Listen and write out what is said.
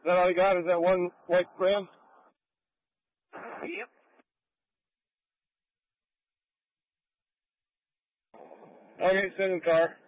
that all you got? Is that one white brand? Yep. Okay, send in the car.